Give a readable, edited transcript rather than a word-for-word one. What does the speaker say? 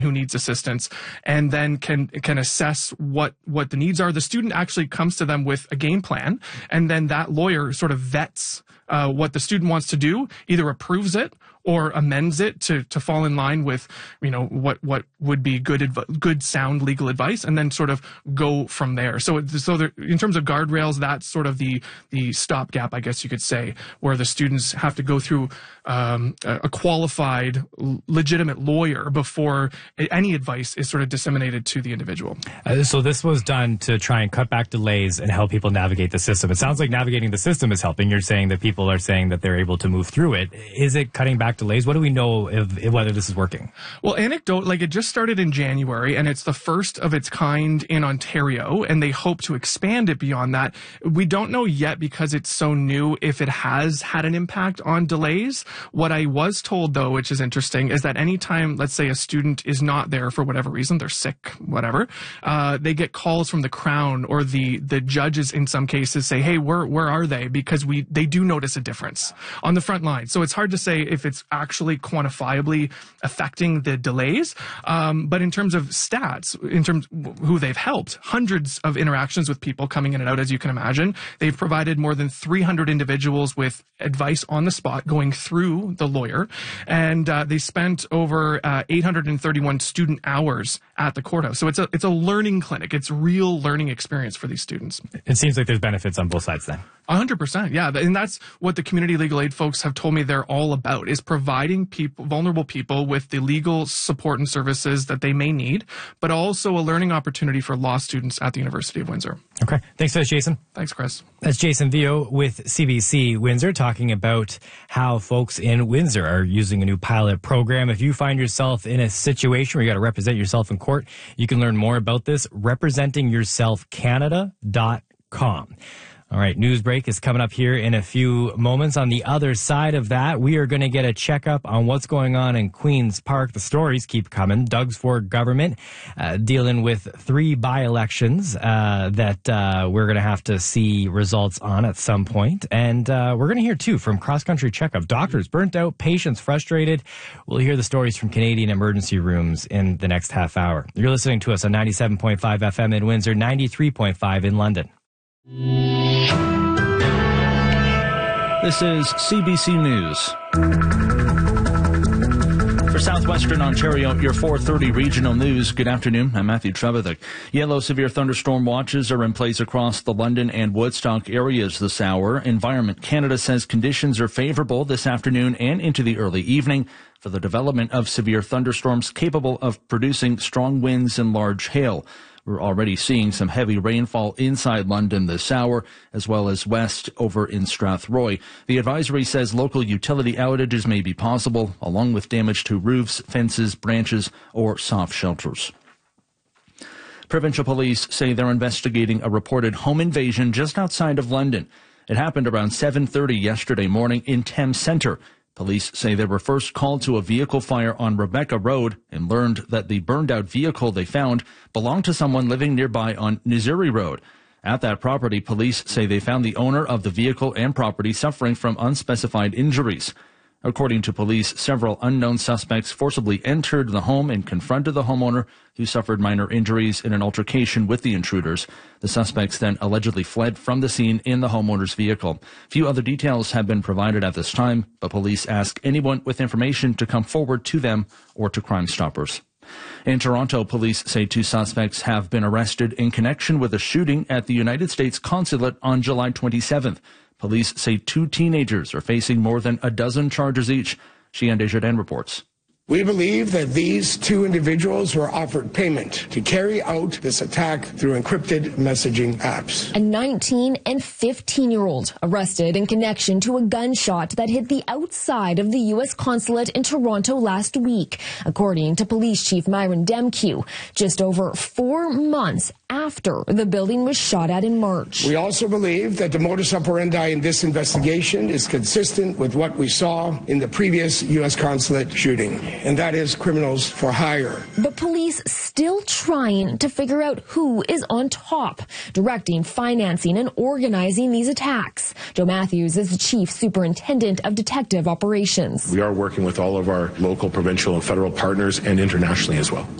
who needs assistance, and then can assess what the needs are. The student actually comes to them with a game plan, and then that lawyer sort of vets what the student wants to do, either approves it or amends it to fall in line with, what would be good sound legal advice, and then sort of go from there. So there, in terms of guardrails, that's sort of the stopgap, I guess you could say, where the students have to go through a qualified, legitimate lawyer before any advice is sort of disseminated to the individual. So this was done to try and cut back delays and help people navigate the system. It sounds like navigating the system is helping. You're saying that people are saying that they're able to move through it. Is it cutting back delays? What do we know of whether this is working? Well, it just started in January, and it's the first of its kind in Ontario, and they hope to expand it beyond that. We don't know yet, because it's so new, if it has had an impact on delays. What I was told, though, which is interesting, is that anytime, let's say, a student is not there for whatever reason, they're sick, whatever, they get calls from the Crown, or the judges in some cases say, hey, where are they? Because they do notice a difference on the front line. So it's hard to say if it's actually quantifiably affecting the delays. But in terms of stats, in terms of who they've helped, hundreds of interactions with people coming in and out, as you can imagine. They've provided more than 300 individuals with advice on the spot going through the lawyer. And they spent over 831 student hours at the courthouse. So it's a learning clinic. It's real learning experience for these students. It seems like there's benefits on both sides then. 100%, yeah. And that's what the community legal aid folks have told me they're all about, is providing vulnerable people with the legal support and services that they may need, but also a learning opportunity for law students at the University of Windsor. Okay. Thanks for that, Jason. Thanks, Chris. That's Jason Vio with CBC Windsor, talking about how folks in Windsor are using a new pilot program. If you find yourself in a situation where you got to represent yourself in court, you can learn more about this, representingyourselfcanada.com. All right, news break is coming up here in a few moments. On the other side of that, we are going to get a checkup on what's going on in Queen's Park. The stories keep coming. Doug's for Government dealing with 3 by-elections that we're going to have to see results on at some point. And we're going to hear, too, from Cross Country Checkup. Doctors burnt out, patients frustrated. We'll hear the stories from Canadian emergency rooms in the next half hour. You're listening to us on 97.5 FM in Windsor, 93.5 in London. This is CBC News. For Southwestern Ontario, your 4:30 regional news. Good afternoon. I'm Matthew Trevithick. Yellow severe thunderstorm watches are in place across the London and Woodstock areas this hour. Environment Canada says conditions are favorable this afternoon and into the early evening for the development of severe thunderstorms capable of producing strong winds and large hail. We're already seeing some heavy rainfall inside London this hour, as well as west over in Strathroy. The advisory says local utility outages may be possible, along with damage to roofs, fences, branches, or soft shelters. Provincial police say they're investigating a reported home invasion just outside of London. It happened around 7:30 yesterday morning in Thames Centre. Police say they were first called to a vehicle fire on Rebecca Road and learned that the burned-out vehicle they found belonged to someone living nearby on Nizuri Road. At that property, police say they found the owner of the vehicle and property suffering from unspecified injuries. According to police, several unknown suspects forcibly entered the home and confronted the homeowner, who suffered minor injuries in an altercation with the intruders. The suspects then allegedly fled from the scene in the homeowner's vehicle. Few other details have been provided at this time, but police ask anyone with information to come forward to them or to Crime Stoppers. In Toronto, police say 2 suspects have been arrested in connection with a shooting at the United States Consulate on July 27th. Police say 2 teenagers are facing more than a dozen charges each. Chien Desjardins reports. We believe that these 2 individuals were offered payment to carry out this attack through encrypted messaging apps. A 19 and 15-year-old arrested in connection to a gunshot that hit the outside of the U.S. consulate in Toronto last week, according to Police Chief Myron Demkew, just over 4 months after the building was shot at in March. We also believe that the modus operandi in this investigation is consistent with what we saw in the previous U.S. consulate shooting. and that is criminals for hire. But police still trying to figure out who is on top, directing, financing, and organizing these attacks. Joe Matthews is the Chief Superintendent of Detective Operations. We are working with all of our local, provincial, and federal partners and internationally as well.